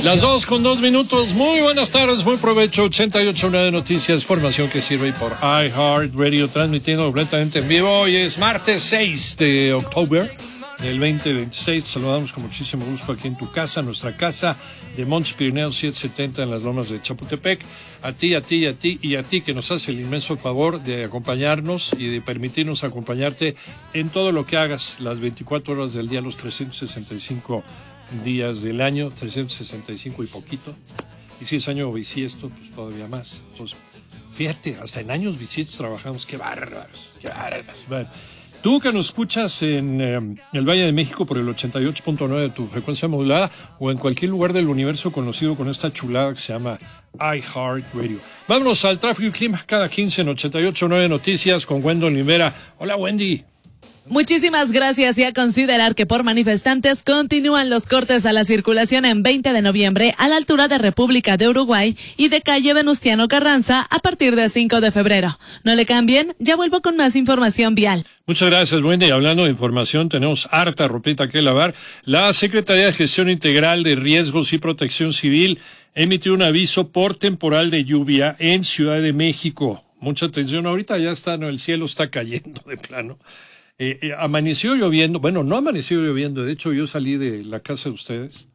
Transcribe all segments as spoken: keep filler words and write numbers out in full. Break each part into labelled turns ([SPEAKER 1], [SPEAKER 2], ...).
[SPEAKER 1] Las dos con dos minutos. Muy buenas tardes, buen provecho. ochenta y ocho punto nueve Noticias, formación que sirve por iHeartRadio, transmitiendo completamente en vivo. Hoy es martes seis de octubre del veinte veintiséis. Te saludamos con muchísimo gusto aquí en tu casa, nuestra casa de Montes Pirineos setecientos setenta en las lomas de Chapultepec. A ti, a ti, a ti y a ti que nos hace el inmenso favor de acompañarnos y de permitirnos acompañarte en todo lo que hagas las veinticuatro horas del día, los trescientos sesenta y cinco días del año, trescientos sesenta y cinco y poquito. Y si es año bisiesto, pues todavía más. Entonces, fíjate, hasta en años bisiestos trabajamos. ¡Qué bárbaros! ¡Qué bárbaros! Bueno, tú que nos escuchas en eh, el Valle de México por el ochenta y ocho punto nueve de tu frecuencia modulada o en cualquier lugar del universo conocido con esta chulada que se llama iHeartRadio. Vámonos al tráfico y clima cada quince en ochenta y ocho punto nueve Noticias con Wendy Olivera. Hola, Wendy.
[SPEAKER 2] Muchísimas gracias, y a considerar que por manifestantes continúan los cortes a la circulación en veinte de noviembre a la altura de República de Uruguay y de calle Venustiano Carranza a partir de cinco de febrero. No le cambien, ya vuelvo con más información vial.
[SPEAKER 1] Muchas gracias, Wendy. Hablando de información, tenemos harta ropita que lavar. La Secretaría de Gestión Integral de Riesgos y Protección Civil emitió un aviso por temporal de lluvia en Ciudad de México. Mucha atención, ahorita ya está, no, el cielo está cayendo de plano. Eh, eh, amaneció lloviendo, bueno, no amaneció lloviendo, de hecho yo salí de la casa de ustedes,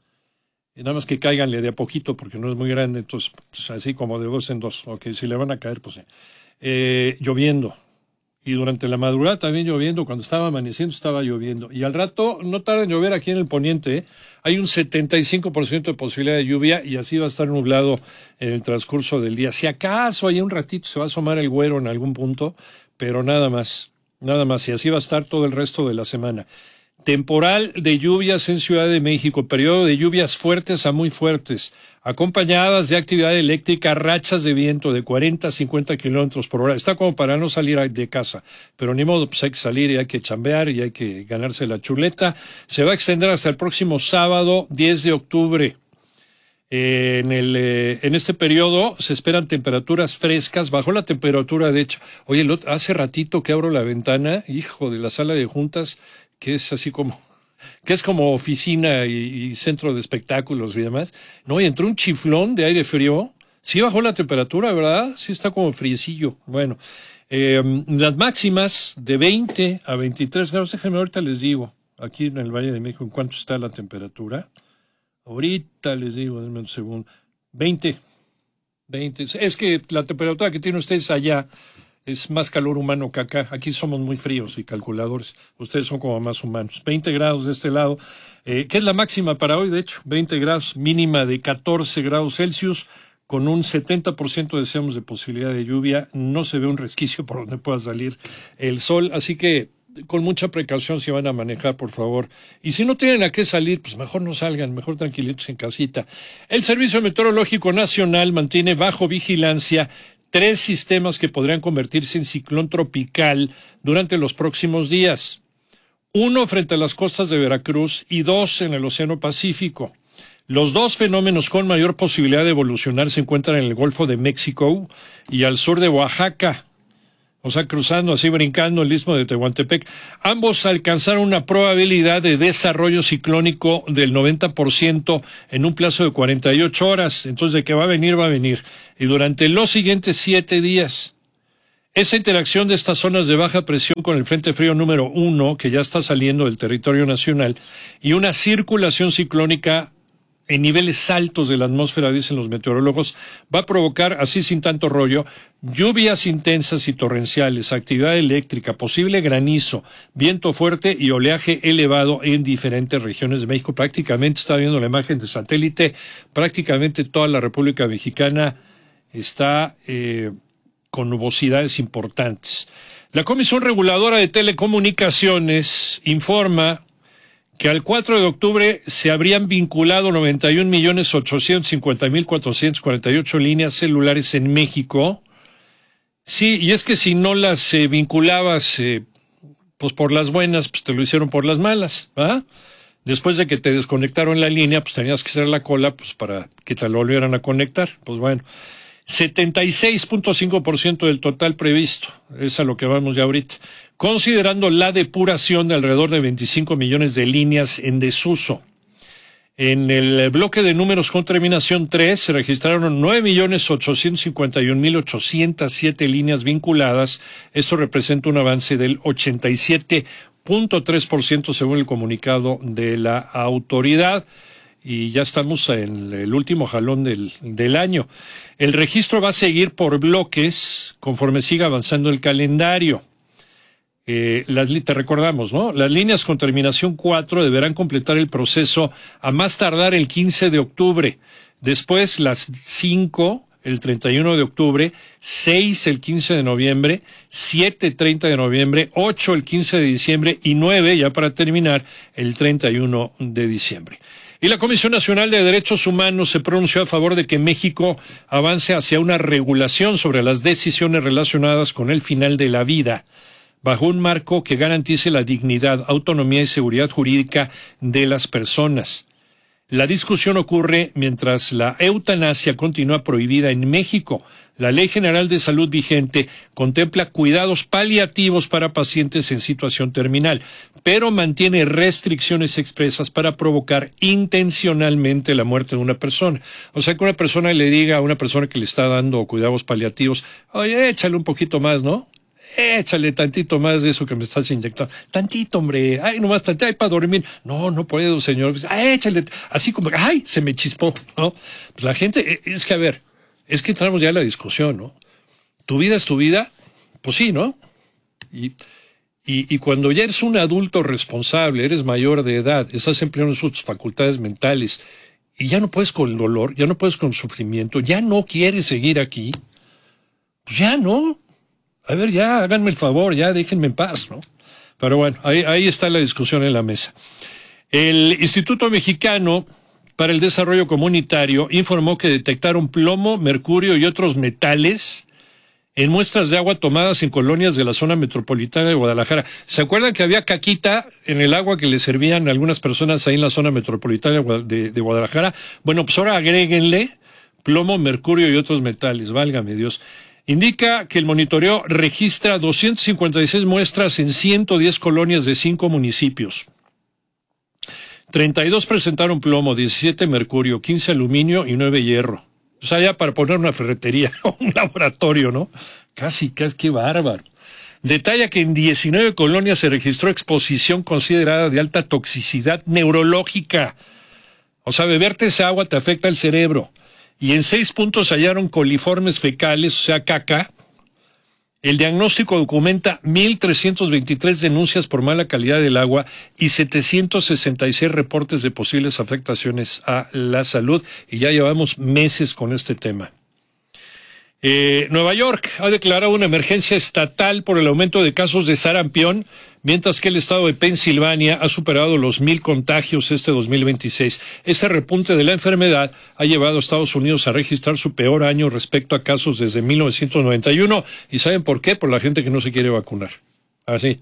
[SPEAKER 1] y nada más que cáiganle de a poquito porque no es muy grande, entonces pues, así como de dos en dos, ok, si le van a caer, pues eh, eh, lloviendo, y durante la madrugada también lloviendo, cuando estaba amaneciendo estaba lloviendo, y al rato no tarda en llover aquí en el poniente, ¿eh? Hay un setenta y cinco por ciento de posibilidad de lluvia y así va a estar nublado en el transcurso del día, si acaso hay un ratito se va a asomar el güero en algún punto, pero nada más. Nada más, y así va a estar todo el resto de la semana. Temporal de lluvias en Ciudad de México, periodo de lluvias fuertes a muy fuertes, acompañadas de actividad eléctrica, rachas de viento de cuarenta a cincuenta kilómetros por hora. Está como para no salir de casa, pero ni modo, pues hay que salir y hay que chambear y hay que ganarse la chuleta. Se va a extender hasta el próximo sábado, diez de octubre. Eh, en, el, eh, en este periodo se esperan temperaturas frescas, bajó la temperatura de hecho. Oye, lo, hace ratito que abro la ventana, hijo de la sala de juntas, que es así como, que es como oficina y, y centro de espectáculos y demás. No, y entró un chiflón de aire frío. Sí bajó la temperatura, ¿verdad? Sí está como friecillo. Bueno, eh, las máximas de veinte a veintitrés grados, déjenme ahorita les digo, aquí en el Valle de México, ¿en cuánto está la temperatura? Ahorita les digo, denme un segundo. veinte. veinte. Es que la temperatura que tienen ustedes allá es más calor humano que acá. Aquí somos muy fríos y calculadores. Ustedes son como más humanos. veinte grados de este lado. Eh, ¿Qué es la máxima para hoy? De hecho, veinte grados, mínima de catorce grados Celsius, con un setenta por ciento deseamos de posibilidad de lluvia. No se ve un resquicio por donde pueda salir el sol. Así que con mucha precaución si van a manejar, por favor. Y si no tienen a qué salir, pues mejor no salgan, mejor tranquilitos en casita. El Servicio Meteorológico Nacional mantiene bajo vigilancia tres sistemas que podrían convertirse en ciclón tropical durante los próximos días. Uno frente a las costas de Veracruz y dos en el Océano Pacífico. Los dos fenómenos con mayor posibilidad de evolucionar se encuentran en el Golfo de México y al sur de Oaxaca. O sea, cruzando así, brincando el istmo de Tehuantepec. Ambos alcanzaron una probabilidad de desarrollo ciclónico del noventa por ciento en un plazo de cuarenta y ocho horas. Entonces, de que va a venir, va a venir. Y durante los siguientes siete días, esa interacción de estas zonas de baja presión con el Frente Frío número uno, que ya está saliendo del territorio nacional, y una circulación ciclónica en niveles altos de la atmósfera, dicen los meteorólogos, va a provocar, así sin tanto rollo, lluvias intensas y torrenciales, actividad eléctrica, posible granizo, viento fuerte y oleaje elevado en diferentes regiones de México. Prácticamente, está viendo la imagen de satélite, prácticamente toda la República Mexicana está eh, con nubosidades importantes. La Comisión Reguladora de Telecomunicaciones informa que al cuatro de octubre se habrían vinculado noventa y un millones ochocientos cincuenta mil cuatrocientas cuarenta y ocho líneas celulares en México. Sí, y es que si no las eh, vinculabas eh, pues por las buenas, pues te lo hicieron por las malas, ¿ah? Después de que te desconectaron la línea, pues tenías que hacer la cola pues para que te lo volvieran a conectar. Pues bueno, setenta y seis punto cinco por ciento del total previsto, es a lo que vamos ya ahorita, considerando la depuración de alrededor de veinticinco millones de líneas en desuso. En el bloque de números con terminación tres se registraron nueve millones ochocientos cincuenta y un mil ochocientas siete líneas vinculadas. Esto representa un avance del ochenta y siete punto tres por ciento según el comunicado de la autoridad. Y ya estamos en el último jalón del, del año. El registro va a seguir por bloques conforme siga avanzando el calendario. Eh, las, te recordamos, ¿no? Las líneas con terminación cuatro deberán completar el proceso a más tardar el quince de octubre. Después las cinco, el treinta y uno de octubre, seis el quince de noviembre, siete el treinta de noviembre, ocho el quince de diciembre y nueve, ya para terminar, el treinta y uno de diciembre. Y la Comisión Nacional de Derechos Humanos se pronunció a favor de que México avance hacia una regulación sobre las decisiones relacionadas con el final de la vida, bajo un marco que garantice la dignidad, autonomía y seguridad jurídica de las personas. La discusión ocurre mientras la eutanasia continúa prohibida en México. La Ley General de Salud vigente contempla cuidados paliativos para pacientes en situación terminal, pero mantiene restricciones expresas para provocar intencionalmente la muerte de una persona. O sea, que una persona le diga a una persona que le está dando cuidados paliativos, oye, échale un poquito más, ¿no? Échale tantito más de eso que me estás inyectando. Tantito, hombre. Ay, nomás tantito. Ay, para dormir. No, no puedo, señor. Ay, échale. Así como, ay, se me chispó, ¿no? Pues la gente, es que, a ver, es que entramos ya en la discusión, ¿no? Tu vida es tu vida. Pues sí, ¿no? Y, y, y cuando ya eres un adulto responsable, eres mayor de edad, estás empleando sus facultades mentales y ya no puedes con el dolor, ya no puedes con el sufrimiento, ya no quieres seguir aquí, pues ya no. A ver, ya, háganme el favor, ya déjenme en paz, ¿no? Pero bueno, ahí, ahí está la discusión en la mesa. El Instituto Mexicano para el Desarrollo Comunitario informó que detectaron plomo, mercurio y otros metales en muestras de agua tomadas en colonias de la zona metropolitana de Guadalajara. ¿Se acuerdan que había caquita en el agua que le servían a algunas personas ahí en la zona metropolitana de, de Guadalajara? Bueno, pues ahora agréguenle plomo, mercurio y otros metales, válgame Dios. Indica que el monitoreo registra doscientas cincuenta y seis muestras en ciento diez colonias de cinco municipios. treinta y dos presentaron plomo, diecisiete mercurio, quince aluminio y nueve hierro. O sea, ya para poner una ferretería o un laboratorio, ¿no? Casi, casi, qué bárbaro. Detalla que en diecinueve colonias se registró exposición considerada de alta toxicidad neurológica. O sea, beberte esa agua te afecta el cerebro. Y en seis puntos hallaron coliformes fecales, o sea, caca. El diagnóstico documenta mil trescientas veintitrés denuncias por mala calidad del agua y setecientos sesenta y seis reportes de posibles afectaciones a la salud. Y ya llevamos meses con este tema. Eh, Nueva York ha declarado una emergencia estatal por el aumento de casos de sarampión, mientras que el estado de Pensilvania ha superado los mil contagios este dos mil veintiséis. Ese repunte de la enfermedad ha llevado a Estados Unidos a registrar su peor año respecto a casos desde mil novecientos noventa y uno. ¿Y saben por qué? Por la gente que no se quiere vacunar. Así.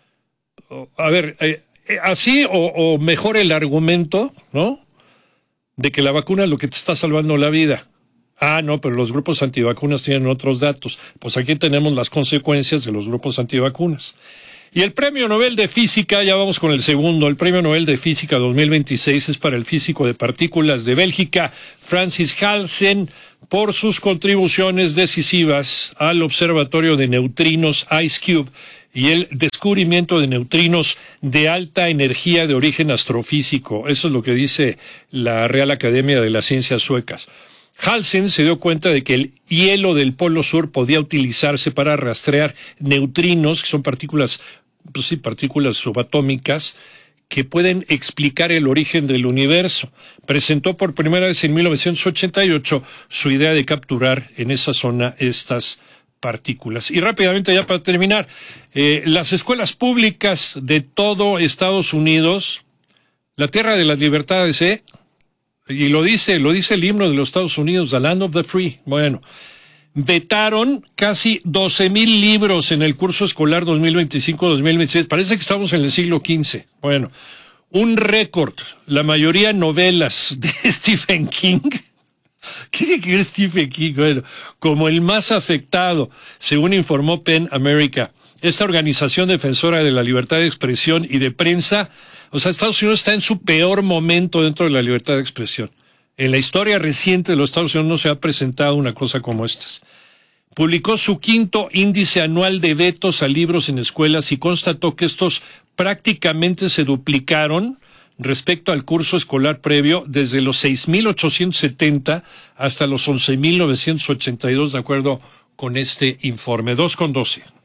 [SPEAKER 1] A ver, eh, así o, o mejor el argumento, ¿no? De que la vacuna es lo que te está salvando la vida. Ah, no, pero los grupos antivacunas tienen otros datos. Pues aquí tenemos las consecuencias de los grupos antivacunas. Y el Premio Nobel de Física, ya vamos con el segundo, el Premio Nobel de Física dos mil veintiséis es para el físico de partículas de Bélgica, Francis Halsen, por sus contribuciones decisivas al Observatorio de Neutrinos IceCube y el descubrimiento de neutrinos de alta energía de origen astrofísico. Eso es lo que dice la Real Academia de las Ciencias Suecas. Halsen se dio cuenta de que el hielo del Polo Sur podía utilizarse para rastrear neutrinos, que son partículas, pues sí, partículas subatómicas, que pueden explicar el origen del universo. Presentó por primera vez en mil novecientos ochenta y ocho su idea de capturar en esa zona estas partículas. Y rápidamente, ya para terminar, eh, las escuelas públicas de todo Estados Unidos, la tierra de las libertades, ¿eh? Y lo dice, lo dice el himno de los Estados Unidos, The Land of the Free. Bueno, vetaron casi doce mil libros en el curso escolar dos mil veinticinco dos mil veintiséis. Parece que estamos en el siglo quince. Bueno, un récord. La mayoría novelas de Stephen King. ¿Qué es Stephen King? Bueno, como el más afectado, según informó PEN America. Esta organización defensora de la libertad de expresión y de prensa O sea, Estados Unidos está en su peor momento dentro de la libertad de expresión. En la historia reciente de los Estados Unidos no se ha presentado una cosa como estas. Publicó su quinto índice anual de vetos a libros en escuelas y constató que estos prácticamente se duplicaron respecto al curso escolar previo desde los seis mil ochocientos setenta hasta los once mil novecientos ochenta y dos, de acuerdo con este informe. dos con doce.